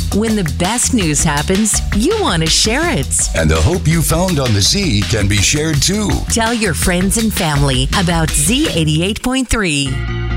When the best news happens, you want to share it. And the hope you found on the Z can be shared too. Tell your friends and family about Z88.3.